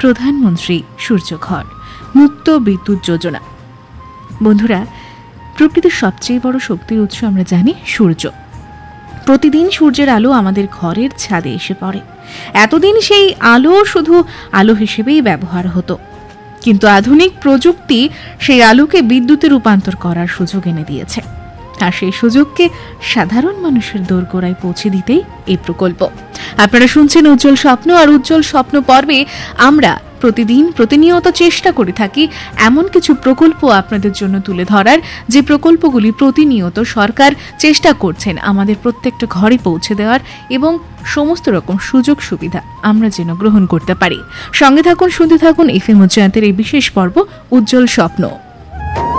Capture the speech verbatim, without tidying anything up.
প্রধানমন্ত্রী সূর্যঘর, মুক্ত বিদ্যুৎ যোজনা। বন্ধুরা, প্রকৃতির সবচেয়ে বড় শক্তির উৎস আমরা জানি সূর্য। প্রতিদিন সূর্যের আলো আমাদের ঘরের ছাদে এসে পড়ে। এতদিন সেই আলো শুধু আলো হিসেবেই ব্যবহার হতো, কিন্তু আধুনিক প্রযুক্তি সেই আলোকে বিদ্যুতে রূপান্তর করার সুযোগ এনে দিয়েছে। আর সেই সুযোগকে সাধারণ মানুষের দোরগোড়ায় পৌঁছে দিতেই এই প্রকল্প। আপনারা শুনছেন উজ্জ্বল স্বপ্ন, আর উজ্জ্বল স্বপ্ন পর্বে আমরা প্রতিদিন প্রতিনিয়ত চেষ্টা করে থাকি এমন কিছু প্রকল্প আপনাদের জন্য তুলে ধরার, যে প্রকল্পগুলি প্রতিনিয়ত সরকার চেষ্টা করছেন আমাদের প্রত্যেকটা ঘরে পৌঁছে দেওয়ার, এবং সমস্ত রকম সুযোগ সুবিধা আমরা যেন গ্রহণ করতে পারি। সঙ্গে থাকুন, শুনতে থাকুন এফএম উজ্জয়ন্তের এই বিশেষ পর্ব উজ্জ্বল স্বপ্ন।